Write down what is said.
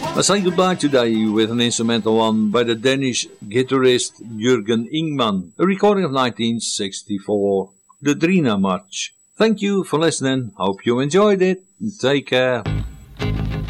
I say goodbye today with an instrumental one by the Danish guitarist Jürgen Ingman, a recording of 1964, the Drina March. Thank you for listening. Hope you enjoyed it. Take care.